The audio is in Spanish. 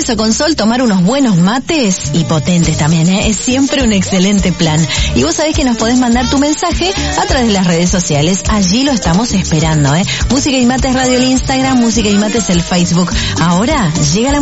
almuerzo con sol, tomar unos buenos mates y potentes también, ¿eh? Es siempre un excelente plan. Y vos sabés que nos podés mandar tu mensaje a través de las redes sociales. Allí lo estamos esperando, ¿eh? Música y Mates Radio el Instagram, Música y Mates el Facebook. Ahora llega la